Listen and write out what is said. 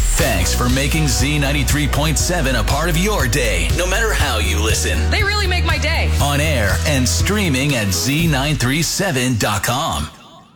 Thanks for making Z93.7 a part of your day, no matter how you listen. They really make my day. On air and streaming at Z937.com.